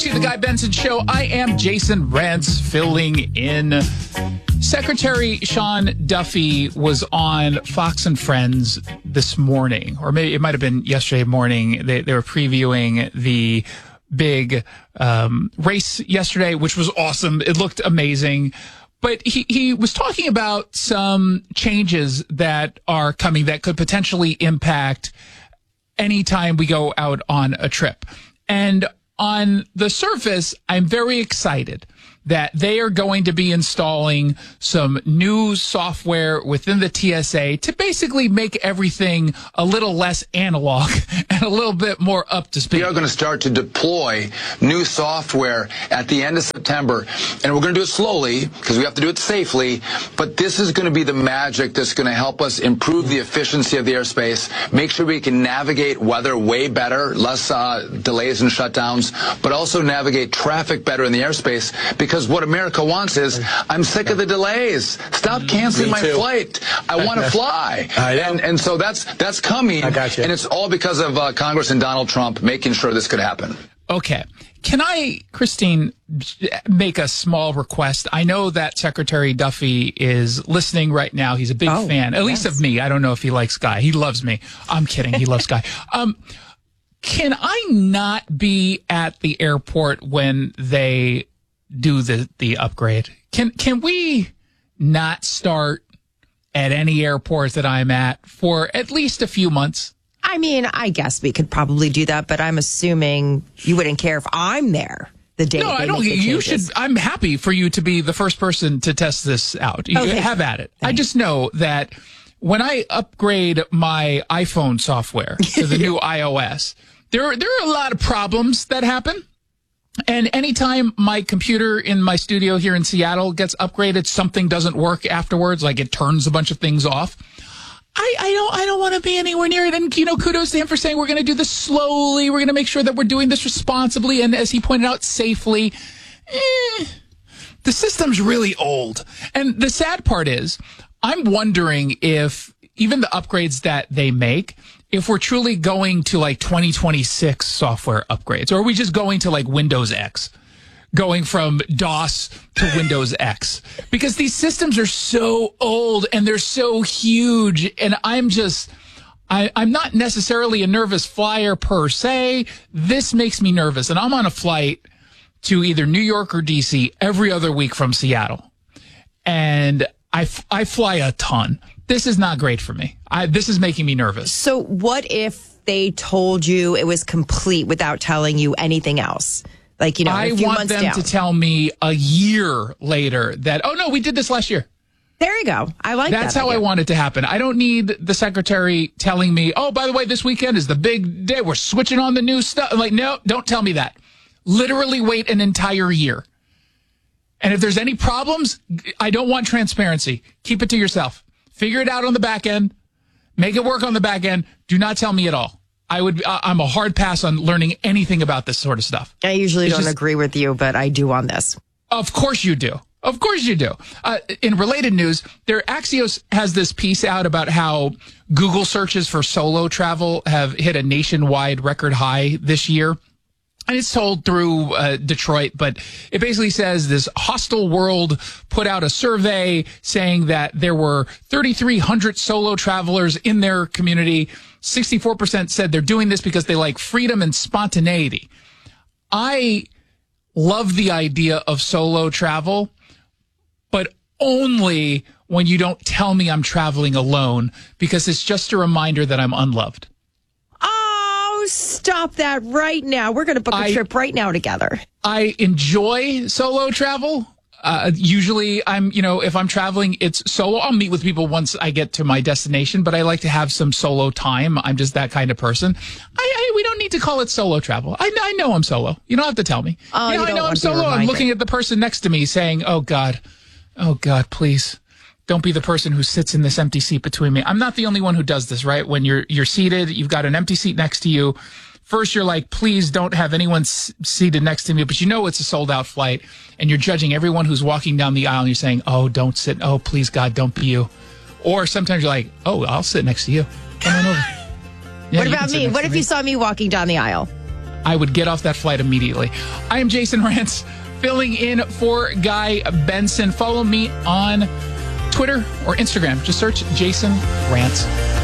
To the Guy Benson Show, I am Jason Rantz filling in. Secretary Sean Duffy was on Fox and Friends this morning, or maybe it might have been yesterday morning. They were previewing the big race yesterday, which was awesome. It looked amazing. But he was talking about some changes that are coming that could potentially impact anytime we go out on a trip. And on the surface, I'm very excited that they are going to be installing some new software within the TSA to basically make everything a little less analog and a little bit more up to speed. We are going to start to deploy new software at the end of September, and we're going to do it slowly because we have to do it safely, but this is going to be the magic that's going to help us improve the efficiency of the airspace, make sure we can navigate weather way better, less delays and shutdowns, but also navigate traffic better in the airspace, because what America wants is, I'm sick of the delays. Stop canceling my flight. I want to fly. And so that's coming. I got you. And it's all because of Congress and Donald Trump making sure this could happen. Okay. Can I, Christine, make a small request? I know that Secretary Duffy is listening right now. He's a big fan, at least of me. I don't know if he likes Guy. He loves me. I'm kidding. He loves Guy. Can I not be at the airport when they do the upgrade? Can we not start at any airport that I'm at for at least a few months? I mean, I guess we could probably do that, but I'm assuming you wouldn't care if I'm there the day. No, I don't. You should. I'm happy for you to be the first person to test this out. You have at it. Thanks. I just know that when I upgrade my iPhone software to the new iOS, there are a lot of problems that happen. And anytime my computer in my studio here in Seattle gets upgraded, something doesn't work afterwards, like it turns a bunch of things off. I don't want to be anywhere near it. And, kudos to him for saying we're going to do this slowly. We're going to make sure that we're doing this responsibly. And as he pointed out, safely. The system's really old. And the sad part is, I'm wondering if even the upgrades that they make, if we're truly going to like 2026 software upgrades, or are we just going to like Windows X, going from DOS to Windows X? Because these systems are so old and they're so huge, and I'm not necessarily a nervous flyer per se. This makes me nervous, and I'm on a flight to either New York or DC every other week from Seattle, and I fly a ton. This is not great for me. This is making me nervous. So what if they told you it was complete without telling you anything else? Like, I want them to tell me a year later that, oh, no, we did this last year. There you go. I like that. That's how I want it to happen. I don't need the secretary telling me, oh, by the way, this weekend is the big day. We're switching on the new stuff. I'm like, no, don't tell me that. Literally wait an entire year. And if there's any problems, I don't want transparency. Keep it to yourself. Figure it out on the back end. Make it work on the back end. Do not tell me at all. I'm a hard pass on learning anything about this sort of stuff. I usually don't agree with you, but I do on this. Of course you do. Of course you do. In related news, Axios has this piece out about how Google searches for solo travel have hit a nationwide record high this year. And it's told through Detroit, but it basically says this Hostel World put out a survey saying that there were 3,300 solo travelers in their community. 64% said they're doing this because they like freedom and spontaneity. I love the idea of solo travel, but only when you don't tell me I'm traveling alone, because it's just a reminder that I'm unloved. Stop that right now. We're going to book a trip right now together. I enjoy solo travel. Usually if I'm traveling, it's solo. I'll meet with people once I get to my destination, but I like to have some solo time. I'm just that kind of person. We don't need to call it solo travel. I know I'm solo. You don't have to tell me. I know I'm solo. I'm looking at the person next to me saying, oh God, please. Don't be the person who sits in this empty seat between me. I'm not the only one who does this, right? When you're seated, you've got an empty seat next to you. First, you're like, please don't have anyone seated next to me, but it's a sold-out flight, and you're judging everyone who's walking down the aisle, and you're saying, oh, don't sit. Oh, please, God, don't be you. Or sometimes you're like, oh, I'll sit next to you. Come on over. Yeah, what about me? What if you saw me walking down the aisle? I would get off that flight immediately. I am Jason Rantz, filling in for Guy Benson. Follow me on Twitter or Instagram. Just search Jason Rantz.